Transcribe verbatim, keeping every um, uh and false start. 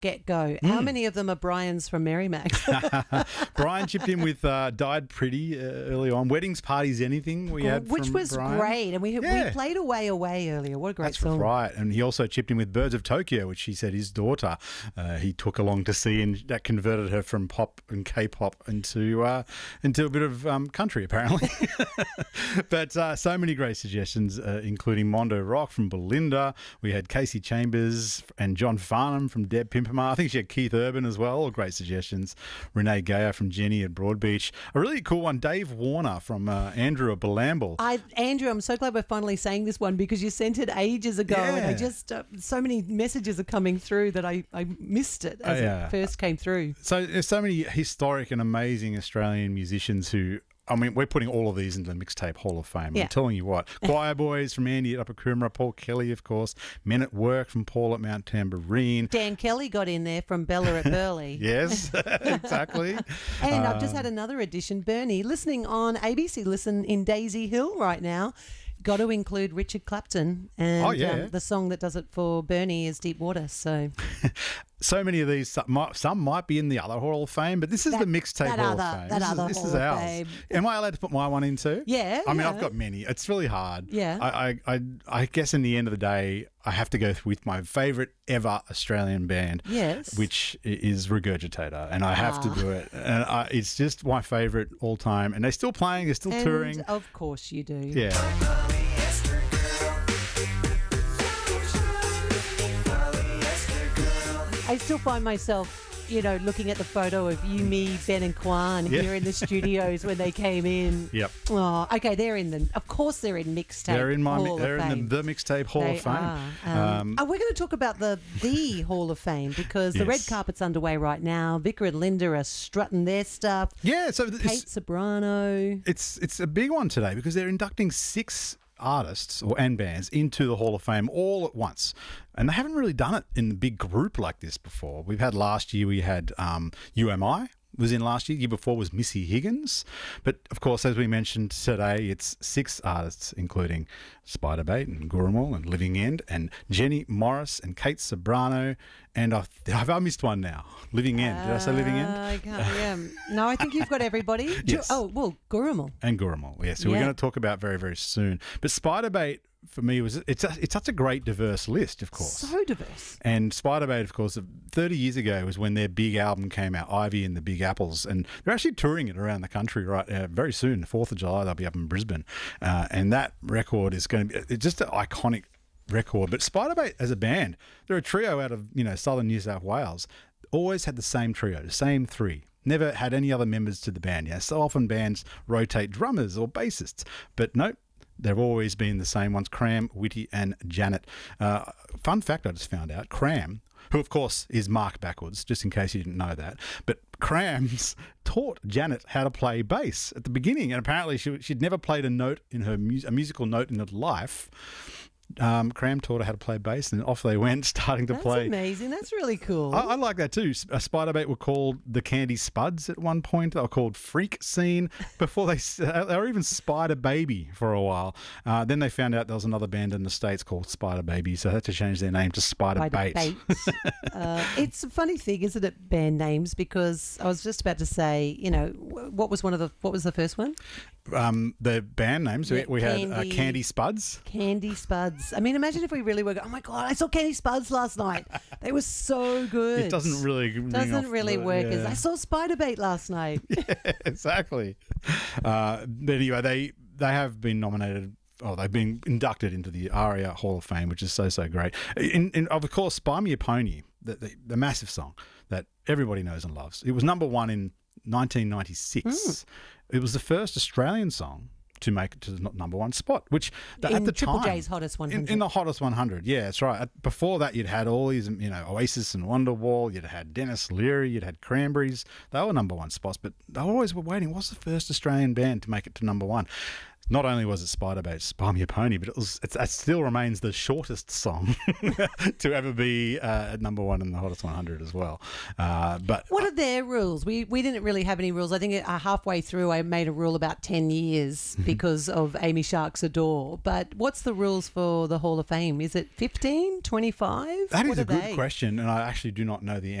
get-go. Mm. How many of them are Brian's from Merrimack? Brian chipped in with uh, Died Pretty uh, early on. Weddings, Parties, Anything we had Which from was Brian. great. And we yeah. we played Away Away earlier. What a great That's song. That's right. And he also chipped in with Birds of Tokyo, which he said his daughter uh, he took along to see, and that converted her from pop and K-pop into, uh, into a bit of um, country, apparently. But uh, so many great suggestions, uh, including Mondo Rock from Belinda. We had Casey Chambers and John Farnham from Deb Pimpama. I think she had Keith Urban as well. All great suggestions. Renee Gayer from Jenny at Broadbeach. A really cool one, Dave Warner from uh, Andrew at Belamble. I, Andrew, I'm so glad we're finally saying this one because you sent it ages ago yeah. and I just, uh, so many messages are coming through that I, I missed it as uh, yeah. it first came through. So there's so many historic and amazing Australian musicians who, I mean, we're putting all of these into the Mixtape Hall of Fame. Yeah. I'm telling you what. Choir Boys from Andy at Upper Coomera, Paul Kelly, of course, Men at Work from Paul at Mount Tambourine. Dan Kelly got in there from Bella at Burleigh. Yes, exactly. And um, I've just had another addition, Bernie, listening on A B C Listen in Daisy Hill right now. Got to include Richard Clapton, and oh, yeah. um, the song that does it for Bernie is Deep Water. So, so many of these, some might, some might be in the other Hall of Fame, but this is that, the Mixtape that Hall other, of Fame. That this other is, this Hall is of ours. Fame. Am I allowed to put my one in too? Yeah. I mean, yeah. I've got many. It's really hard. Yeah. I, I, I, I guess in the end of the day, I have to go with my favourite ever Australian band. Yes. Which is Regurgitator, and I have ah. to do it. And I, it's just my favourite all time, and they're still playing. They're still and touring. Of course you do. Yeah. I still find myself, you know, looking at the photo of you, me, Ben and Kwan yeah. here in the studios when they came in. Yep. Oh, okay, they're in the, of course they're in Mixtape They're in my, Hall they're of in Fame. the, the Mixtape Hall they of Fame. Are. Um, um, oh, we're going to talk about the the Hall of Fame because yes. the red carpet's underway right now. Vicar and Linda are strutting their stuff. Yeah, so Kate Sobrano. It's it's a big one today because they're inducting six artists or and bands into the Hall of Fame all at once, and they haven't really done it in the big group like this before. We've had last year we had um, U M I was in last year. Year before was Missy Higgins, but of course, as we mentioned today, it's six artists including Spiderbait and Gurumul and Living End and Jenny Morris and Kate Sobrano, and I've, have I missed one now? Living End. Did I say Living End? I can't. Yeah. No, I think you've got everybody. Yes. Oh well, Gurumul and Gurumul. Yes, who yeah. we're going to talk about very very soon. But Spiderbait, for me, was it's a, it's such a great diverse list, of course. So diverse. And Spiderbait, of course, thirty years ago was when their big album came out, Ivy and the Big Apples, and they're actually touring it around the country right uh, very soon. fourth of July, they'll be up in Brisbane, uh, and that record is going to be it's just an iconic record. But Spiderbait as a band, they're a trio out of you know southern New South Wales. Always had the same trio, the same three. Never had any other members to the band. You know, so often bands rotate drummers or bassists, but nope. They've always been the same ones, Cram, Whitty and Janet. Uh, fun fact I just found out, Cram, who of course is Mark backwards, just in case you didn't know that, but Cram's taught Janet how to play bass at the beginning, and apparently she, she'd never played a note in her mu- a musical note in her life. Um, Cram taught her how to play bass, and off they went, starting to That's play. That's amazing. That's really cool. I, I like that too. A Spiderbait were called the Candy Spuds at one point. They were called Freak Scene before they they were even Spider Baby for a while. Uh, then they found out there was another band in the States called Spider Baby, so they had to change their name to Spider Bait. uh, it's a funny thing, isn't it? Band names, because I was just about to say, you know, what was one of the what was the first one? Um, the band names yeah, we, we Candy, had uh, Candy Spuds. Candy Spuds. I mean, imagine if we really were. Oh my God, I saw Candy Spuds last night. They were so good. It doesn't really doesn't really the, work. Yeah. As I saw Spiderbait last night. Yeah, exactly. Uh, but anyway, they they have been nominated. Oh, they've been inducted into the ARIA Hall of Fame, which is so so great. In, in of course, "Buy Me a Pony," the, the the massive song that everybody knows and loves. It was number one in nineteen ninety-six. Mm. It was the first Australian song to make it to the number one spot, which in at the Triple time, J's Hottest one hundred. In, in the Hottest one hundred, yeah, that's right. Before that, you'd had all these, you know, Oasis and Wonderwall. You'd had Dennis Leary. You'd had Cranberries. They were number one spots, but they always were waiting. What's the first Australian band to make it to number one? not only was it Spider-Bait's Buy Me a Pony, but it was it's, it still remains the shortest song to ever be uh, at number one in the Hottest one hundred as well. Uh, but what are their rules? We we didn't really have any rules. I think uh, halfway through I made a rule about ten years because of Amy Shark's Adore. But what's the rules for the Hall of Fame? Is it fifteen, twenty-five? That what is a good they? question, and I actually do not know the